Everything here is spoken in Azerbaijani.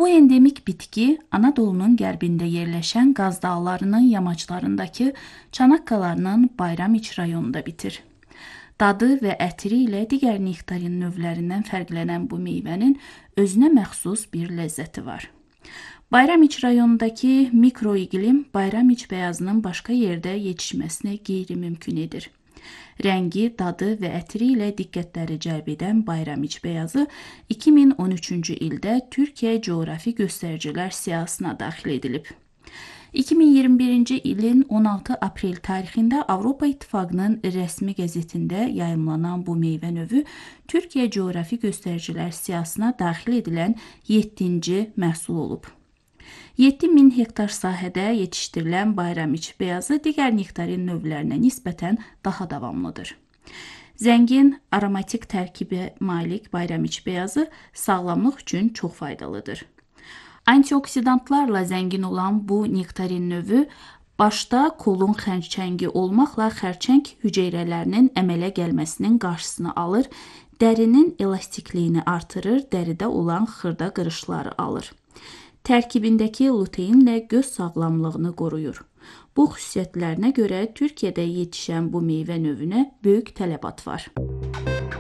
Bu endemik bitki Anadolu'nun qərbində yerləşən Qaz dağlarının yamaçlarındakı Çanaqqalarının Bayramiç rayonunda bitir. Dadı və ətri ilə digər nektarin növlərindən fərqlənən bu meyvənin özünə məxsus bir ləzzəti var. Bayramiç rayonundakı mikroiqlim Bayramiç bəyazının başqa yerdə yetişməsini qeyri-mümkün edir. Rəngi, dadı və ətri ilə diqqətləri cəlb edən Bayramiç bəyazı 2013-cü ildə Türkiyə coğrafi göstəricilər siyahısına daxil edilib. 2021-ci ilin 16 aprel tarixində Avropa İttifaqının rəsmi qəzetində yayımlanan bu meyvə növü Türkiyə coğrafi göstəricilər siyahısına daxil edilən 7-ci məhsul olub. 7000 hektar sahədə yetişdirilən Bayramiç bəyazı digər nektarin növlərinə nisbətən daha davamlıdır. Zəngin aromatik tərkibə malik Bayramiç bəyazı sağlamlıq üçün çox faydalıdır. Antioksidantlarla zəngin olan bu nektarin növü başda kolun xərçəngi olmaqla xərçəng hüceyrələrinin əmələ gəlməsinin qarşısını alır, dərinin elastikliyini artırır, dəridə olan xırda qırışları alır. Tərkibindəki luteinlə göz sağlamlığını qoruyur. Bu xüsusiyyətlərinə görə Türkiyədə yetişən bu meyvə növünə böyük tələbat var.